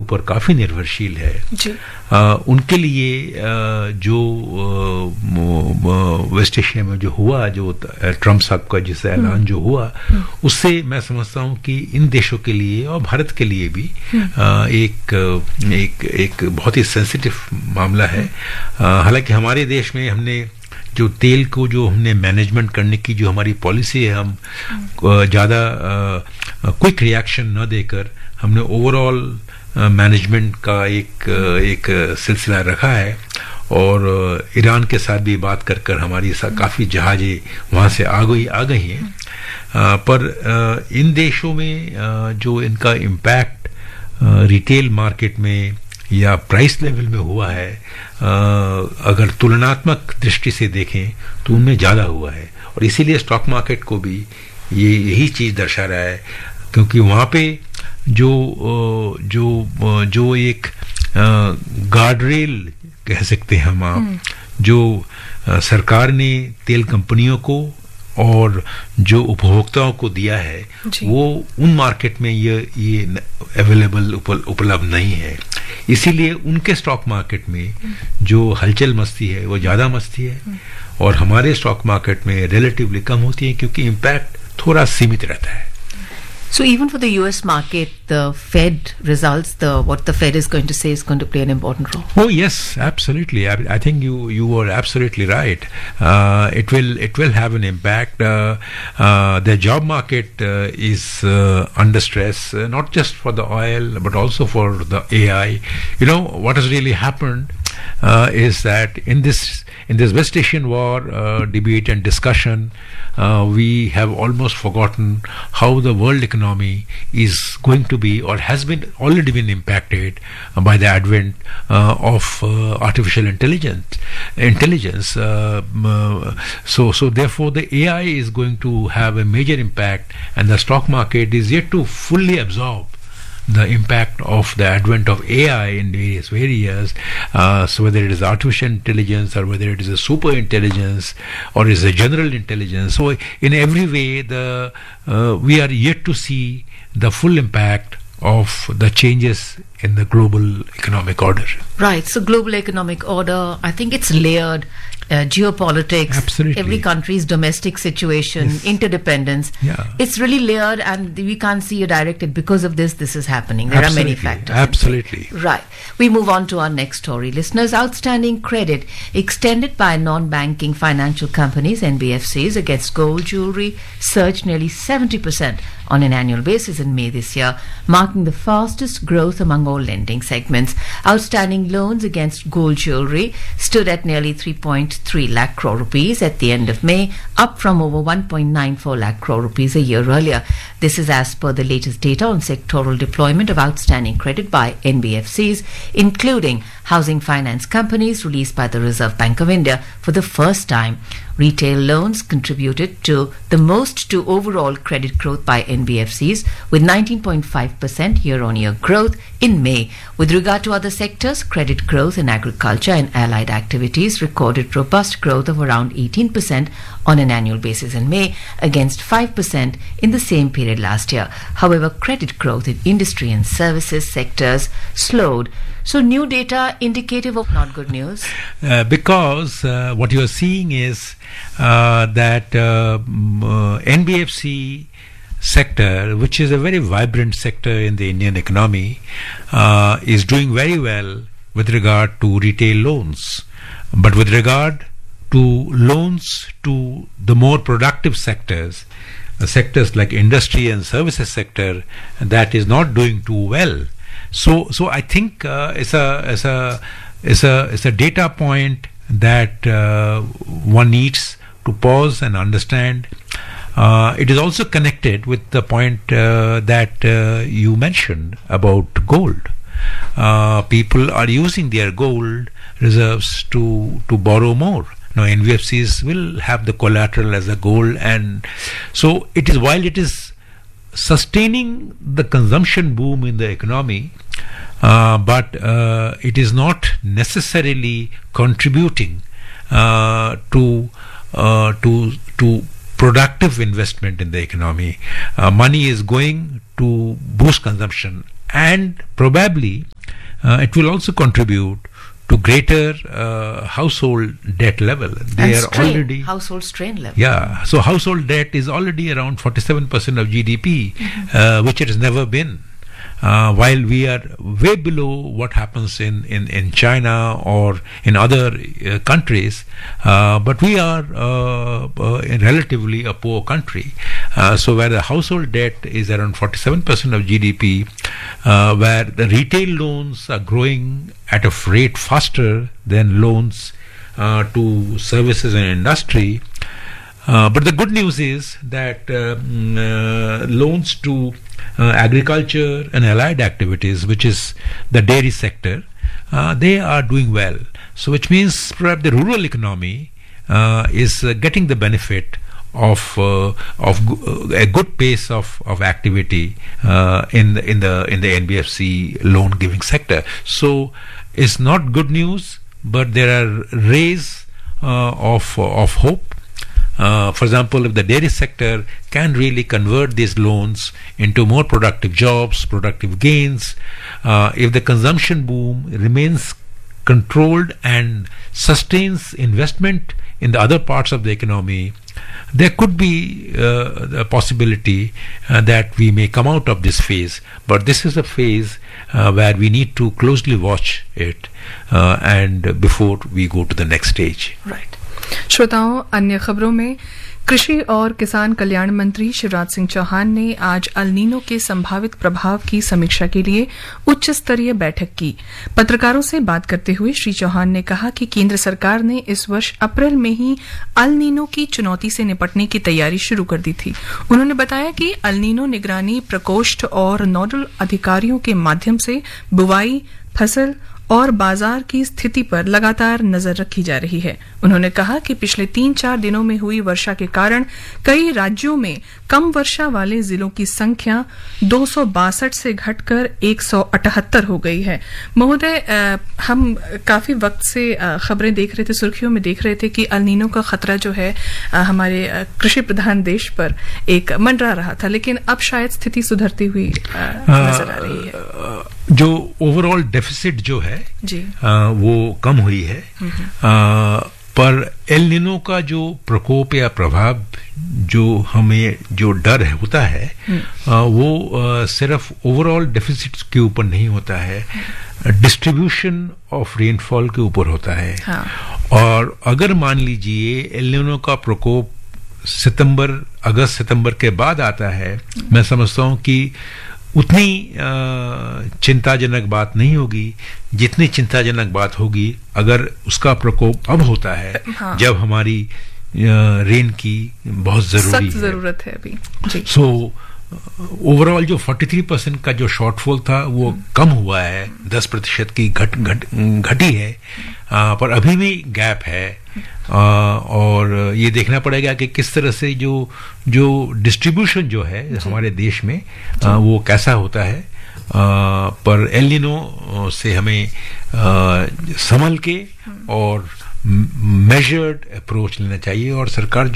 ऊपर काफ़ी निर्भरशील है जी। उनके लिए जो वेस्ट एशिया में जो हुआ, जो ट्रम्प साहब का जिससे ऐलान जो हुआ, उससे मैं समझता हूँ कि इन देशों के लिए और भारत के लिए भी एक बहुत ही सेंसिटिव मामला है। हालांकि हमारे देश में हमने जो तेल को जो हमने मैनेजमेंट करने की जो हमारी पॉलिसी है, हम ज़्यादा क्विक रिएक्शन न देकर हमने ओवरऑल मैनेजमेंट का एक सिलसिला रखा है और ईरान के साथ भी बात कर कर हमारी काफ़ी जहाजें वहाँ से आ गई हैं। पर इन देशों में जो इनका इम्पैक्ट रिटेल मार्केट में या प्राइस लेवल में हुआ है, अगर तुलनात्मक दृष्टि से देखें तो उनमें ज़्यादा हुआ है और इसीलिए स्टॉक मार्केट को भी यही चीज़ दर्शा रहा है, क्योंकि वहाँ पे जो एक गार्ड रेल कह सकते हैं हम आप, जो सरकार ने तेल कंपनियों को और जो उपभोक्ताओं को दिया है, वो उन मार्केट में ये अवेलेबल उपलब्ध नहीं है। इसीलिए उनके स्टॉक मार्केट में जो हलचल मस्ती है वो ज़्यादा मस्ती है और हमारे स्टॉक मार्केट में रिलेटिवली कम होती है, क्योंकि इम्पैक्ट थोड़ा सीमित रहता है। So even for the US market, the Fed results, what the Fed is going to say is going to play an important role. Oh yes, absolutely. I think you were absolutely right. It will have an impact. The job market is under stress, not just for the oil but also for the AI. You know what has really happened is that in this West Asian war debate and discussion, we have almost forgotten how the world economy is going to be or has already been impacted by the advent of artificial intelligence. So therefore the AI is going to have a major impact, and the stock market is yet to fully absorb the impact of the advent of AI in various areas. So whether it is artificial intelligence or whether it is a super intelligence or is a general intelligence, so in every way we are yet to see the full impact of the changes in the global economic order. Right. So global economic order, I think it's layered. Geopolitics, absolutely, every country's domestic situation, yes, interdependence. Yeah. It's really layered, and we can't see a direct because of this is happening. There absolutely are many factors. Absolutely. Right. We move on to our next story. Listeners, outstanding credit extended by non-banking financial companies, NBFCs, against gold jewelry surged nearly 70% on an annual basis in May this year, marking the fastest growth among all lending segments. Outstanding loans against gold jewelry stood at nearly 3.3 lakh crore rupees at the end of May, up from over 1.94 lakh crore rupees a year earlier. This is as per the latest data on sectoral deployment of outstanding credit by NBFCs, including housing finance companies, released by the Reserve Bank of India for the first time. Retail loans contributed to the most to overall credit growth by NBFCs, with 19.5% year-on-year growth in May. With regard to other sectors, credit growth in agriculture and allied activities recorded robust growth of around 18% on an annual basis in May, against 5% in the same period last year. However, credit growth in industry and services sectors slowed. So new data indicative of not good news? Because what you are seeing is that NBFC sector, which is a very vibrant sector in the Indian economy, is doing very well with regard to retail loans. But with regard to loans to the more productive sectors, sectors like industry and services sector, that is not doing too well. So I think it's a data point that one needs to pause and understand. It is also connected with the point that you mentioned about gold. People are using their gold reserves to borrow more. Now NBFCs will have the collateral as a gold, and so it is, while it is sustaining the consumption boom in the economy, but it is not necessarily contributing to productive investment in the economy. Money is going to boost consumption, and probably it will also contribute to greater household debt level. They are already household strain level. Yeah, so household debt is already around 47% of GDP, which it has never been. While we are way below what happens in China or in other countries, but we are relatively a poor country. So where the household debt is around 47% of GDP, where the retail loans are growing at a rate faster than loans to services and industry. But the good news is that loans to agriculture and allied activities, which is the dairy sector, they are doing well. So which means perhaps the rural economy is getting the benefit of a good pace of activity in the NBFC loan giving sector. So it's not good news, but there are rays of hope. For example, if the dairy sector can really convert these loans into more productive jobs, productive gains, if the consumption boom remains controlled and sustains investment in the other parts of the economy, there could be a possibility that we may come out of this phase. But this is a phase where we need to closely watch it and before we go to the next stage. Right. श्रोताओं, अन्य खबरों में कृषि और किसान कल्याण मंत्री शिवराज सिंह चौहान ने आज अल नीनो के संभावित प्रभाव की समीक्षा के लिए उच्च स्तरीय बैठक की। पत्रकारों से बात करते हुए श्री चौहान ने कहा कि केंद्र सरकार ने इस वर्ष अप्रैल में ही अल नीनो की चुनौती से निपटने की तैयारी शुरू कर दी थी। उन्होंने बताया कि अल नीनो निगरानी प्रकोष्ठ और नोडल अधिकारियों के माध्यम से बुवाई, फसल और बाजार की स्थिति पर लगातार नजर रखी जा रही है। उन्होंने कहा कि पिछले 3-4 दिनों में हुई वर्षा के कारण कई राज्यों में कम वर्षा वाले जिलों की संख्या 262 से घटकर 178 हो गई है। महोदय, हम काफी वक्त से खबरें देख रहे थे, सुर्खियों में देख रहे थे कि अल नीनो का खतरा जो है हमारे कृषि प्रधान देश पर एक मंडरा रहा था, लेकिन अब शायद स्थिति सुधरती हुई नजर आ रही है। जो ओवरऑल डेफिसिट जो है जी, वो कम हुई है, पर एल नीनो का जो प्रकोप या प्रभाव जो हमें जो डर है होता है वो सिर्फ ओवरऑल डेफिसिट के ऊपर नहीं होता है, डिस्ट्रीब्यूशन ऑफ रेनफॉल के ऊपर होता है। हाँ। और अगर मान लीजिए एल नीनो का प्रकोप अगस्त सितंबर के बाद आता है, मैं समझता हूं कि उतनी चिंताजनक बात नहीं होगी जितनी चिंताजनक बात होगी अगर उसका प्रकोप अब होता है। हाँ। जब हमारी रेन की बहुत सख्त जरूरत है अभी। सो ओवरऑल जो 43% का जो शॉर्टफॉल था वो कम हुआ है, 10% की घटी है, पर अभी भी गैप है। और ये देखना पड़ेगा कि किस तरह से जो डिस्ट्रीब्यूशन जो है हमारे देश में वो कैसा होता है। पर एल नीनो से हमें संभल के और मेजर्ड अप्रोच लेना चाहिए। और सरकार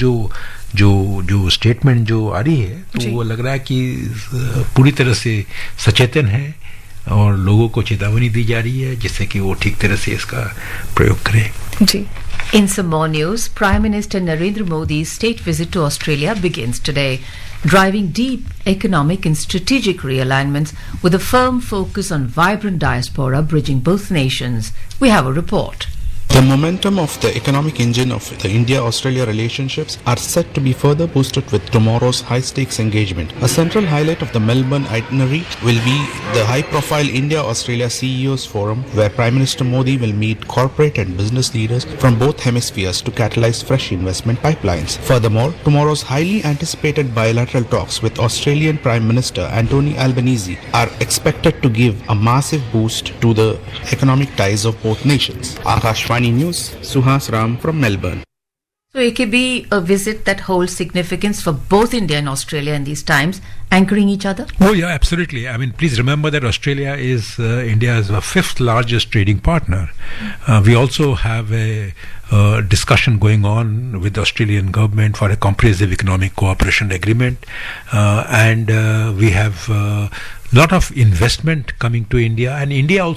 जो स्टेटमेंट जो आ रही है तो वो लग रहा है कि पूरी तरह से सचेतन है और लोगों को चेतावनी दी जा रही है जिससे कि वो ठीक तरह से इसका प्रयोग करें। जी। In some more news, Prime Minister Narendra Modi's state visit to Australia begins today, driving deep economic and strategic realignments with a firm focus on vibrant diaspora bridging both nations. We have a report. The momentum of the economic engine of the India-Australia relationships are set to be further boosted with tomorrow's high-stakes engagement. A central highlight of the Melbourne itinerary will be the high-profile India-Australia CEOs Forum, where Prime Minister Modi will meet corporate and business leaders from both hemispheres to catalyze fresh investment pipelines. Furthermore, tomorrow's highly anticipated bilateral talks with Australian Prime Minister Anthony Albanese are expected to give a massive boost to the economic ties of both nations. Akashvani News, Suhas Ram from Melbourne. So it could be a visit that holds significance for both India and Australia in these times, anchoring each other? Oh yeah, absolutely. I mean, please remember that Australia is India's 5th largest trading partner. We also have a discussion going on with the Australian government for a comprehensive economic cooperation agreement, and we have a lot of investment coming to India, and India also